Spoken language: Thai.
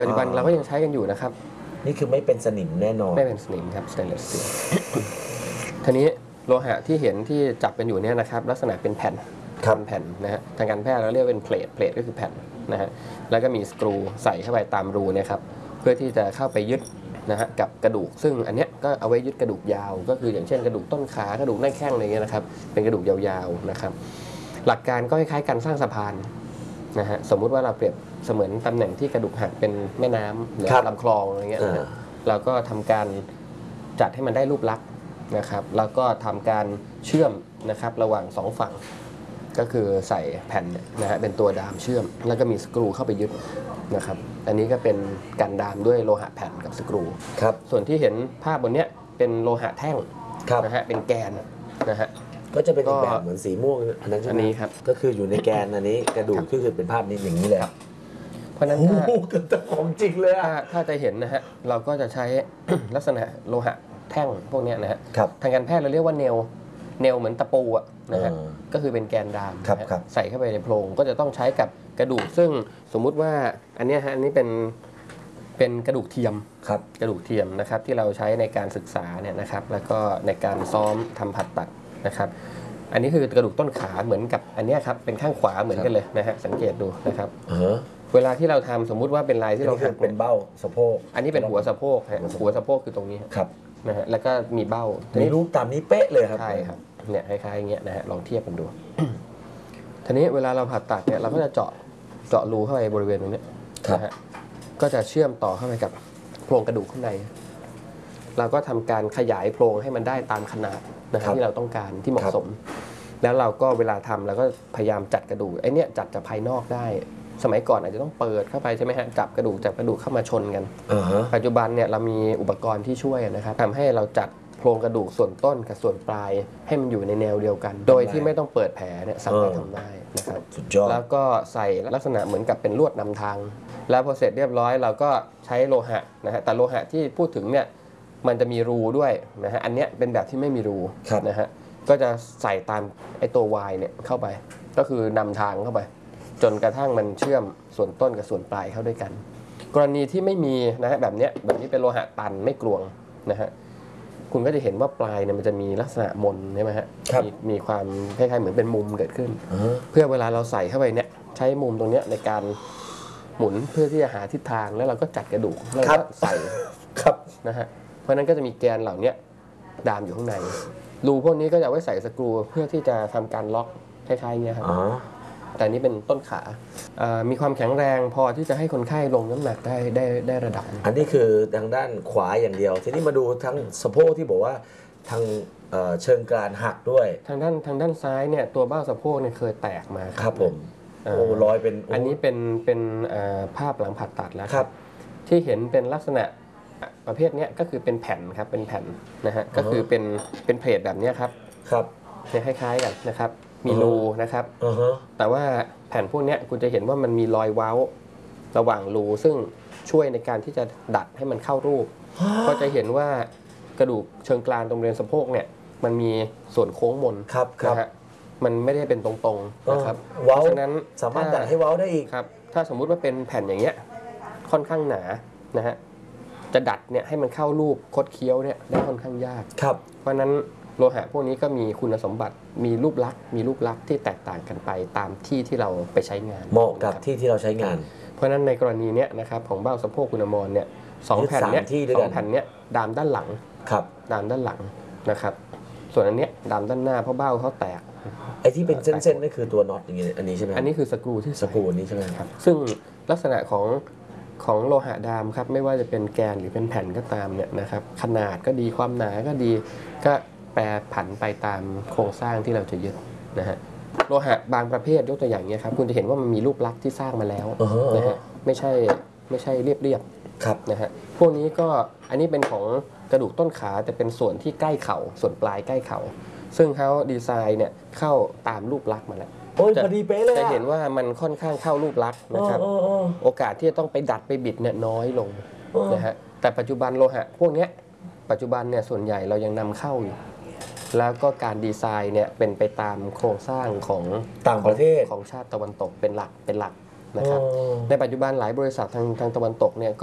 ปัจจุบันเราก็ยังใช้กันอยู่นะครับนี่คือไม่เป็นสนิมแน่นอนไม่เป็นสนิมครับสเตนเลสสตีลทีนี้โลหะที่เห็นที่จับเป็นอยู่เนี่ยนะครับลักษณะเป็นแผ่นนะฮะทางการแพทย์เราเรียกเป็นเพลทก็คือแผ่นนะฮะแล้วก็มีสกรูใส่เข้าไปตามรูเนี่ยครับเพื่อที่จะเข้าไปยึดนะฮะกับกระดูกซึ่งอันเนี้ยก็เอาไว้ยึดกระดูกยาวก็คืออย่างเช่นกระดูกต้นขากระดูกหน้าแข้งอะไรเงี้ยนะครับเป็นกระดูกยาวๆนะครับหลักการก็คล้ายๆการสร้างสะพานนะฮะสมมุติว่าเราเปรียบเสมือนตำแหน่งที่กระดูกหักเป็นแม่น้ำหรือลำคลองอะไรเงี้ยนะเราก็ทำการจัดให้มันได้รูปลักษณ์นะครับแล้วก็ทำการเชื่อมนะครับระหว่าง2ฝั่งก็คือใส่แผ่นนะฮะเป็นตัวดามเชื่อมแล้วก็มีสกรูเข้าไปยึดนะครับอันนี้ก็เป็นการดามด้วยโลหะแผ่นกับสกรูครับส่วนที่เห็นภาพบนเนี้ยเป็นโลหะแท่งนะฮะเป็นแกนนะฮะก็จะเป็นอีกแบบเหมือนสีม่วงอันนั้นใช่ไหมอันนี้ครับก็คืออยู่ในแกนอันนี้กระดูกก็คือเป็นภาพนี้อย่างนี้เลยเพราะนั้นถ้าแต่ของจริงเลยถ้าจะเห็นนะฮะเราก็จะใช้ลักษณะโลหะแท่งพวกนี้นะฮะทางการแพทย์เราเรียกว่าเนลเหมือนตะปูอะนะฮะก็คือเป็นแกนดามใส่เข้าไปในโพรงก็จะต้องใช้กับกระดูกซึ่งสมมุติว่าอันนี้ฮะอันนี้เป็นกระดูกเทียมกระดูกเทียมนะครับที่เราใช้ในการศึกษาเนี่ยนะครับแล้วก็ในการซ้อมทำผ่าตัดนะครับอันนี้คือกระดูกต้นขาเหมือนกับอันนี้ครับเป็นข้างขวาเหมือนกันเลยนะฮะสังเกตดูนะครับเวลาที่เราทำสมมุติว่าเป็นลายที่เราหักเป็นเบ้าสะโพกอันนี้เป็นหัวสะโพกฮะหัวสะโพกคือตรงนี้ครับนะฮะแล้วก็มีเบ้ามีรูปตามนี้เป๊ะเลยครับใช่ครับเนี่ยคล้ายๆอย่างเงี้ยนะฮะลองเทียบกันดูทีนี้เวลาเราผ่าตัดเนี่ยเราก็จะเจาะรูเข้าไปบริเวณตรงนี้นะฮะก็จะเชื่อมต่อเข้าไปกับโครงกระดูกข้างในเราก็ทำการขยายโพรงให้มันได้ตามขนาดนะฮะที่เราต้องการที่เหมาะสมแล้วเราก็เวลาทำเราก็พยายามจัดกระดูกไอ้นี่จัดจากภายนอกได้สมัยก่อนอาจจะต้องเปิดเข้าไปใช่ไหมฮะจับกระดูกเข้ามาชนกันปัจจุบันเนี่ยเรามีอุปกรณ์ที่ช่วยนะครับทำให้เราจัดโครงกระดูกส่วนต้นกับส่วนปลายให้มันอยู่ในแนวเดียวกันโดยที่ไม่ต้องเปิดแผลเนี่ยสามารถทำได้นะครับแล้วก็ใส่ลักษณะเหมือนกับเป็นลวดนำทางแล้วพอเสร็จเรียบร้อยเราก็ใช้โลหะนะฮะแต่โลหะที่พูดถึงเนี่ยมันจะมีรูด้วยนะฮะอันเนี้ยเป็นแบบที่ไม่มีรูนะฮะก็จะใส่ตามไอตัว Y เนี่ยเข้าไปก็คือนำทางเข้าไปจนกระทั่งมันเชื่อมส่วนต้นกับส่วนปลายเข้าด้วยกันกรณีที่ไม่มีนะฮะแบบนี้เป็นโลหะตันไม่กลวงนะฮะคุณก็จะเห็นว่าปลายเนี่ยมันจะมีลักษณะมนใช่ไหมฮะมีความคล้ายๆเหมือนเป็นมุมเกิดขึ้นเพื่อเวลาเราใส่เข้าไปเนี่ยใช้มุมตรงนี้ในการหมุนเพื่อที่จะหาทิศทางแล้วเราก็จัดกระดูกแล้วก็ใส่นะฮะเพราะนั้นก็จะมีแกนเหล่านี้ดามอยู่ข้างในรูพวกนี้ก็จะไว้ใส่สกรูเพื่อที่จะทำการล็อกคล้ายๆเงี้ยครับแต่นี้เป็นต้นขามีความแข็งแรงพอที่จะให้คนไข้ลงน้ำหนักได้ระดับอันนี้คือทางด้านขวาอย่างเดียวทีนี้มาดูทั้งสะโพกที่บอกว่าทางเชิงกรานหักด้วยทางด้านซ้ายเนี่ยตัวเบ้าสะโพกเนี่ยเคยแตกมาครับผมรอยเป็นอันนี้เป็นภาพหลังผ่าตัดแล้วครับที่เห็นเป็นลักษณะประเภทนี้ก็คือเป็นแผ่นครับเป็นแผ่นนะฮะก็คือเป็นเพลทแบบนี้ครับเนี่ยคล้ายๆกันนะครับมีรูนะครับแต่ว่าแผ่นพวกนี้คุณจะเห็นว่ามันมีรอยเว้าระหว่างรูซึ่งช่วยในการที่จะดัดให้มันเข้ารูปก็จะเห็นว่ากระดูกเชิงกรานตรงบริเวณสะโพกเนี่ยมันมีส่วนโค้งมนนะฮะมันไม่ได้เป็นตรงๆนะครับเพราะฉะนั้นสามารถดัดให้เว้าได้อีกครับถ้าสมมุติว่าเป็นแผ่นอย่างเงี้ยค่อนข้างหนานะฮะจะดัดเนี่ยให้มันเข้ารูปคดเคี้ยวเนี่ยได้ค่อนข้างยากเพราะนั้นโลหะพวกนี้ก็มีคุณสมบัติมีรูปลักษณ์ที่แตกต่างกันไปตามที่เราไปใช้งานเหมาะกับที่เราใช้งานเพราะฉะนั้นในกรณีนี้นะครับของเบ้าสะโพกคุณอมรเนี่ย2แผ่นเนี้ย2แผ่นเนี้ยดามด้านหลังดามด้านหลังนะครับส่วนอันเนี้ยดามด้านหน้าเพราะเบ้าเขาแตกไอ้ที่เป็นเส้นๆนั่นคือตัวน็อตอย่างนี้อันนี้ใช่ไหมอันนี้คือสกรูที่สกรูนี้ใช่ไหมครับซึ่งลักษณะของโลหะดามครับไม่ว่าจะเป็นแกนหรือเป็นแผ่นก็ตามเนี่ยนะครับขนาดก็ดีความหนาก็ดีก็แปรผันไปตามโครงสร้างที่เราจะยึดนะฮะโลหะบางประเภทยกตัวอย่างนี้ครับคุณจะเห็นว่ามันมีรูปลักษณ์ที่สร้างมาแล้วนะฮะไม่ใช่เรียบนะฮะพวกนี้ก็อันนี้เป็นของกระดูกต้นขาแต่เป็นส่วนที่ใกล้เข่าส่วนปลายใกล้เข่าซึ่งเขาดีไซน์เนี่ยเข้าตามรูปลักษณ์มาแล้วโอ้ยพอดีเป๊ะเลยจะเห็นว่ามันค่อนข้างเข้ารูปลักษณ์นะครับโอกาสที่จะต้องไปดัดไปบิดเนี่ยน้อยลงนะฮะแต่ปัจจุบันโลหะพวกนี้ปัจจุบันเนี่ยส่วนใหญ่เรายังนำเข้าอยู่แล้วก็การดีไซน์เนี่ยเป็นไปตามโครงสร้างของต่างประเทศของชาติตะวันตกเป็นหลักนะครับอ๋อในปัจจุบันหลายบริษัททางตะวันตกเนี่ย